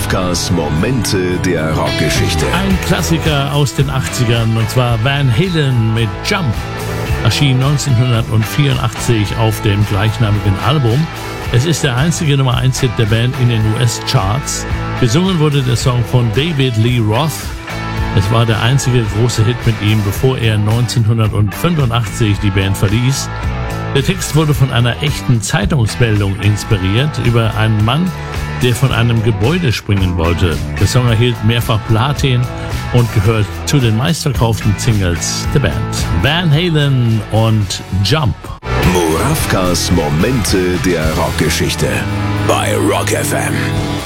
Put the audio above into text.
Murawkas Momente der Rockgeschichte. Ein Klassiker aus den 80ern, und zwar Van Halen mit Jump. Erschien 1984 auf dem gleichnamigen Album. Es ist der einzige Nummer 1 Hit der Band in den US-Charts. Gesungen wurde der Song von David Lee Roth. Es war der einzige große Hit mit ihm, bevor er 1985 die Band verließ. Der Text wurde von einer echten Zeitungsmeldung inspiriert über einen Mann, der von einem Gebäude springen wollte. Der Song erhielt mehrfach Platin und gehört zu den meistverkauften Singles der Band. Van Halen und Jump. Murawkas Momente der Rockgeschichte bei Rock FM.